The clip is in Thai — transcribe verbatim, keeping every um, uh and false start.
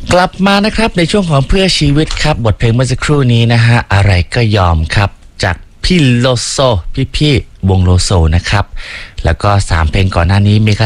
กลับมานะครับในช่วงของเพื่อชีวิตครับบทเพลงเมื่อสักครู่นี้นะฮะอะไรก็ยอมครับจากพี่โลโซพี่พี่วงโลโซนะครับแล้วก็สามเพลงก่อนหน้านี้มีคา